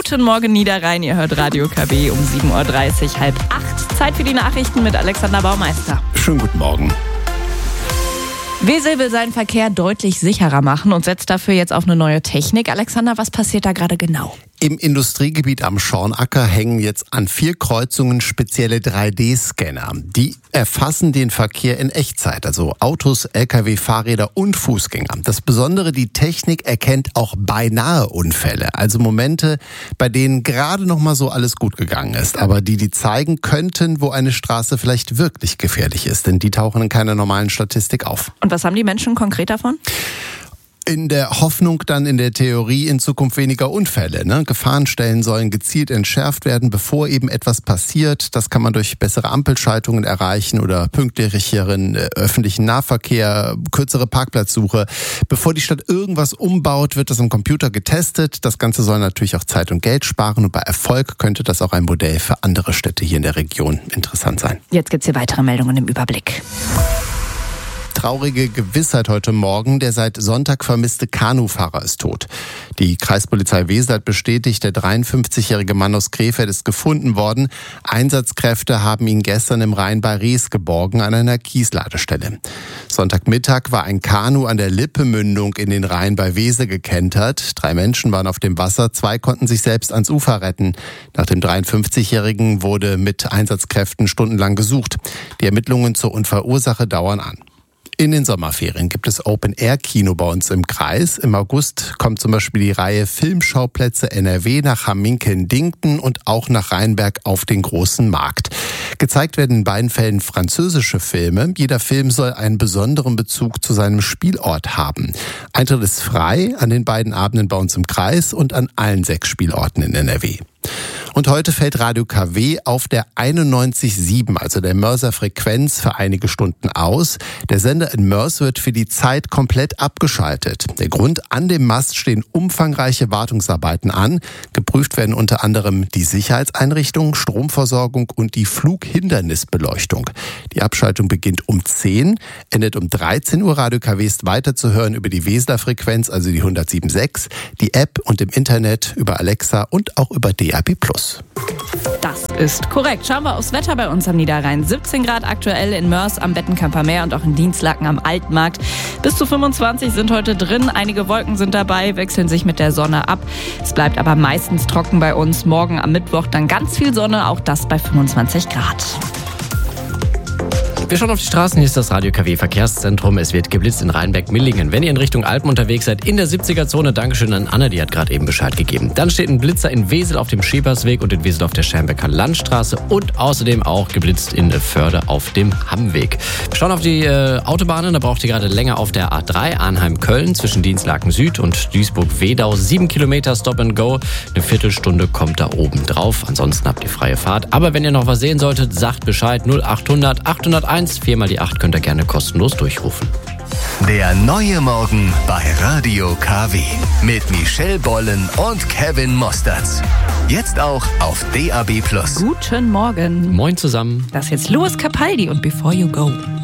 Guten Morgen Niederrhein, ihr hört Radio KW um 7.30 Uhr, 7:30. Zeit für die Nachrichten mit Alexander Baumeister. Schönen guten Morgen. Wesel will seinen Verkehr deutlich sicherer machen und setzt dafür jetzt auf eine neue Technik. Alexander, was passiert da gerade genau? Im Industriegebiet am Schornacker hängen jetzt an 4 Kreuzungen spezielle 3D-Scanner. Die erfassen den Verkehr in Echtzeit, also Autos, Lkw, Fahrräder und Fußgänger. Das Besondere, die Technik erkennt auch beinahe Unfälle, also Momente, bei denen gerade noch mal so alles gut gegangen ist, aber die zeigen könnten, wo eine Straße vielleicht wirklich gefährlich ist, denn die tauchen in keiner normalen Statistik auf. Und was haben die Menschen konkret davon? In der Hoffnung dann in der Theorie in Zukunft weniger Unfälle. Gefahrenstellen sollen gezielt entschärft werden, bevor eben etwas passiert. Das kann man durch bessere Ampelschaltungen erreichen oder pünktlicheren öffentlichen Nahverkehr, kürzere Parkplatzsuche. Bevor die Stadt irgendwas umbaut, wird das am Computer getestet. Das Ganze soll natürlich auch Zeit und Geld sparen und bei Erfolg könnte das auch ein Modell für andere Städte hier in der Region interessant sein. Jetzt gibt's hier weitere Meldungen im Überblick. Traurige Gewissheit heute Morgen. Der seit Sonntag vermisste Kanufahrer ist tot. Die Kreispolizei Wesel hat bestätigt, der 53-jährige Mann aus Krefeld ist gefunden worden. Einsatzkräfte haben ihn gestern im Rhein bei Rees geborgen an einer Kiesladestelle. Sonntagmittag war ein Kanu an der Lippe-Mündung in den Rhein bei Wesel gekentert. 3 Menschen waren auf dem Wasser, 2 konnten sich selbst ans Ufer retten. Nach dem 53-jährigen wurde mit Einsatzkräften stundenlang gesucht. Die Ermittlungen zur Unfallursache dauern an. In den Sommerferien gibt es Open-Air-Kino bei uns im Kreis. Im August kommt zum Beispiel die Reihe Filmschauplätze NRW nach Hamminkeln-Dingten und auch nach Rheinberg auf den großen Markt. Gezeigt werden in beiden Fällen französische Filme. Jeder Film soll einen besonderen Bezug zu seinem Spielort haben. Eintritt ist frei an den beiden Abenden bei uns im Kreis und an allen 6 Spielorten in NRW. Und heute fällt Radio KW auf der 91,7, also der Mörser Frequenz, für einige Stunden aus. Der Sender in Mörs wird für die Zeit komplett abgeschaltet. Der Grund: an dem Mast stehen umfangreiche Wartungsarbeiten an. Geprüft werden unter anderem die Sicherheitseinrichtungen, Stromversorgung und die Flughindernisbeleuchtung. Die Abschaltung beginnt um 10, endet um 13 Uhr. Radio KW ist weiterzuhören über die Weseler Frequenz, also die 107,6, die App und im Internet über Alexa und auch über DAB+. Das ist korrekt. Schauen wir aufs Wetter bei uns am Niederrhein. 17 Grad aktuell in Mörs am Bettenkamper Meer und auch in Dienstlaken am Altmarkt. Bis zu 25 sind heute drin. Einige Wolken sind dabei, wechseln sich mit der Sonne ab. Es bleibt aber meistens trocken bei uns. Morgen am Mittwoch dann ganz viel Sonne, auch das bei 25 Grad. Wir schauen auf die Straßen. Hier ist das Radio KW Verkehrszentrum. Es wird geblitzt in Rheinberg-Millingen. Wenn ihr in Richtung Alpen unterwegs seid, in der 70er-Zone, Dankeschön an Anne, die hat gerade eben Bescheid gegeben. Dann steht ein Blitzer in Wesel auf dem Schepersweg und in Wesel auf der Schermbecker Landstraße und außerdem auch geblitzt in Förde auf dem Hammweg. Wir schauen auf die Autobahnen. Da braucht ihr gerade länger auf der A3 Arnheim-Köln zwischen Dienstlaken Süd und Duisburg-Wedau. 7 Kilometer Stop and Go. Eine Viertelstunde kommt da oben drauf. Ansonsten habt ihr freie Fahrt. Aber wenn ihr noch was sehen solltet, sagt Bescheid. 0800 801 4 mal die 8 könnt ihr gerne kostenlos durchrufen. Der neue Morgen bei Radio KW mit Michelle Bollen und Kevin Mosterz. Jetzt auch auf DAB+. Guten Morgen. Moin zusammen. Das ist jetzt Louis Capaldi und Before You Go.